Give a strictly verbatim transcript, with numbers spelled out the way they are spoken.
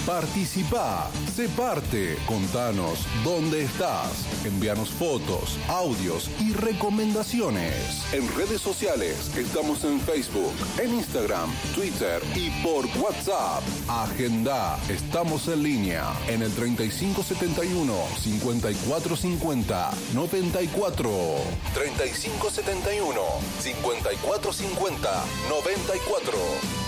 Participá, sé parte, contanos dónde estás, envíanos fotos, audios y recomendaciones. En redes sociales estamos en Facebook, en Instagram, Twitter y por WhatsApp. Agenda, estamos en línea en el treinta y cinco setenta y uno, cincuenta y cuatro cincuenta, noventa y cuatro. treinta y cinco setenta y uno, cincuenta y cuatro cincuenta, noventa y cuatro.